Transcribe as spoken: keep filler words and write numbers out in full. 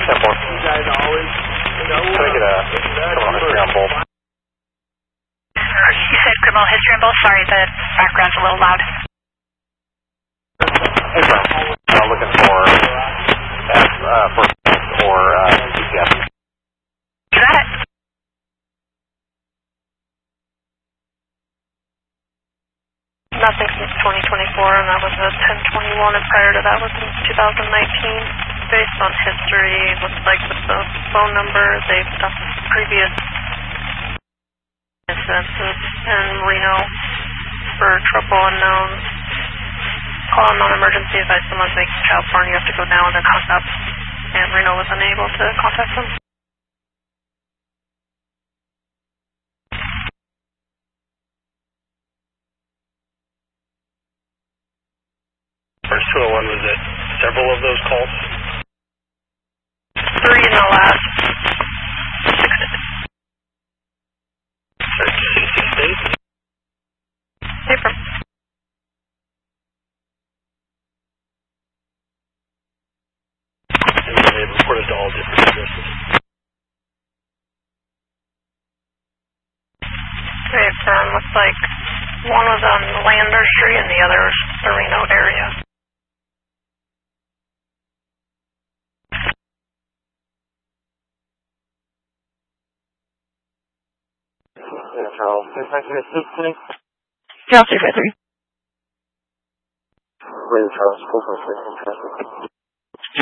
ten four. You guys always, you know, can I get a criminal history on both? You said criminal history on both? Sorry, the background's a little loud. Hey, Brown. I'm looking for F, uh, for or uh, C P S. You got it. Nothing since twenty twenty-four, and that was a ten twenty-one, and prior to that was in two thousand nineteen. Based on history, looks like with the phone number, they've done previous incidents in Reno for trouble unknown. Call a non-emergency, advise someone to make child porn, you have to go now and then hung up, and Reno was unable to contact them. First two oh one, was it several of those calls? Three in the last six days. Six, six days? April. And then they reported to all different addresses. They affirm, looks like one was on Lander Street and the other was the Reno area. Yeah, Charles. Is that going to speak to me? Charles three five three. Raise Charles, full for traffic.